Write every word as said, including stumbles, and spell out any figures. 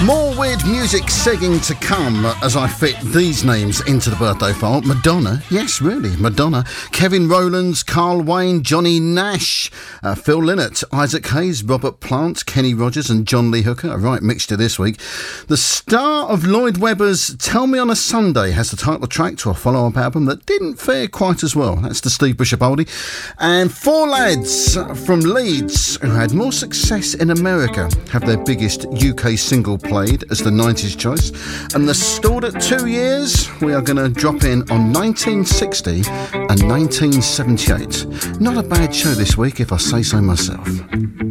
More weird music singing to come as I fit these names into the birthday file. Madonna, yes, really, Madonna. Kevin Rowlands, Carl Wayne, Johnny Nash, uh, Phil Lynott, Isaac Hayes, Robert Plant, Kenny Rogers and John Lee Hooker. A right mixture this week. The star of Lloyd Webber's Tell Me on a Sunday has the title track to a follow-up album that didn't fare quite as well. That's the Steve Bishop oldie. And four lads from Leeds who had more success in America have their biggest U K single played as the nineties choice, and the stalled at two years, we are going to drop in on nineteen sixty and nineteen seventy-eight. Not a bad show this week, if I say so myself.